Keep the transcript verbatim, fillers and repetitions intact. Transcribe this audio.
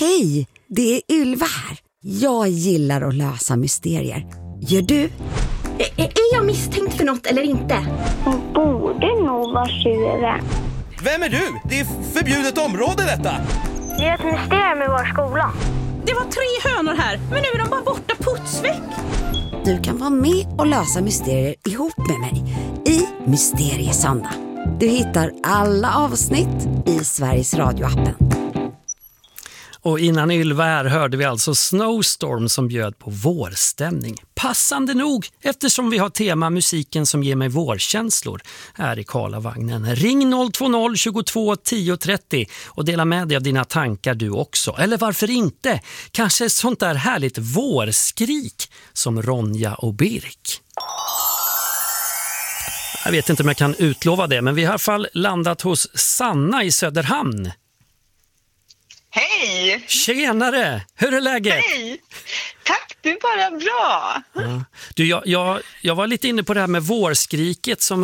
Hej, det är Ylva här. Jag gillar att lösa mysterier. Gör du? Är, är jag misstänkt för något eller inte? Hon borde nog vara tjuven. Vem är du? Det är förbjudet område detta. Det är ett mysterium i vår skola. Det var tre hönor här, men nu är de bara borta putsväck. Du kan vara med och lösa mysterier ihop med mig i Mysteriesöndag. Du hittar alla avsnitt i Sveriges radioappen. Och innan Ylva här hörde vi alltså Snowstorm som bjöd på vårstämning. Passande nog eftersom vi har tema musiken som ger mig vårkänslor här i Karlavagnen. Ring noll två noll tjugotvå tio trettio och dela med dig av dina tankar du också. Eller varför inte? Kanske sånt där härligt vårskrik som Ronja och Birk. Jag vet inte om jag kan utlova det, men vi har i alla fall landat hos Sanna i Söderhamn. Hej! Tjenare! Hur är läget? Hej! Tack, det är bara bra. Ja. Du, jag, jag, jag var lite inne på det här med vårskriket som